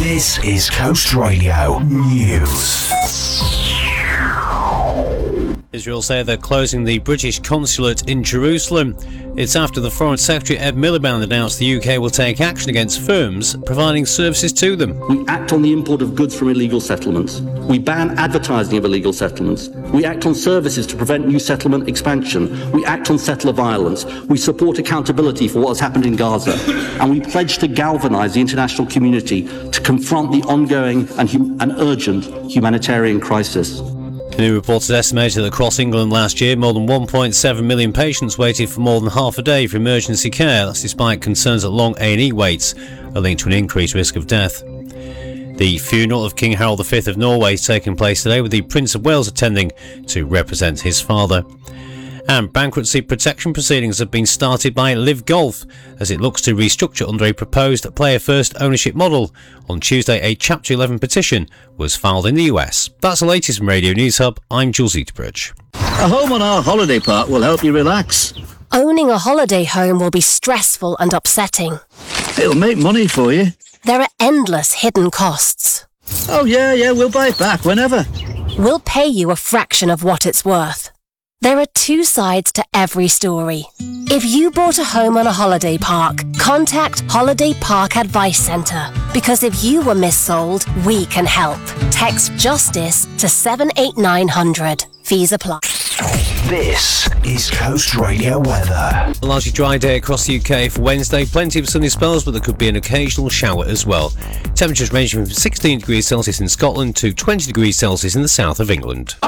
This is Coast Radio News. Israel say they're closing the British consulate in Jerusalem. It's after the Foreign Secretary Ed Miliband announced the UK will take action against firms providing services to them. We act on the import of goods from illegal settlements. We ban advertising of illegal settlements. We act on services to prevent new settlement expansion. We act on settler violence. We support accountability for what has happened in Gaza. And we pledge to galvanise the international community to confront the ongoing and urgent humanitarian crisis. New reports had estimated that across England last year, more than 1.7 million patients waited for more than half a day for emergency care. That's despite concerns that long A&E waits are linked to an increased risk of death. The funeral of King Harold V of Norway is taking place today, with the Prince of Wales attending to represent his father. And bankruptcy protection proceedings have been started by Live Golf as it looks to restructure under a proposed player-first ownership model. On Tuesday, a Chapter 11 petition was filed in the US. That's the latest from Radio News Hub. I'm Jules Eaterbridge. A home on our holiday park will help you relax. Owning a holiday home will be stressful and upsetting. It'll make money for you. There are endless hidden costs. Oh yeah, we'll buy it back whenever. We'll pay you a fraction of what it's worth. There are two sides to every story. If you bought a home on a holiday park, contact Holiday Park Advice Centre. Because if you were missold, we can help. Text JUSTICE to 78900. Fees apply. This is Coast Radio weather. A largely dry day across the UK for Wednesday. Plenty of sunny spells, but there could be an occasional shower as well. Temperatures ranging from 16 degrees Celsius in Scotland to 20 degrees Celsius in the south of England.